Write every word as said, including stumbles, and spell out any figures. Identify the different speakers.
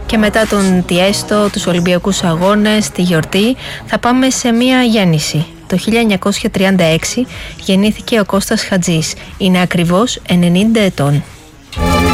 Speaker 1: Και μετά τον Τιέστο, τους Ολυμπιακούς Αγώνες, τη γιορτή, θα πάμε σε μια γέννηση. Το χίλια εννιακόσια τριάντα έξι γεννήθηκε ο Κώστας Χατζής. Είναι ακριβώς ενενήντα ετών.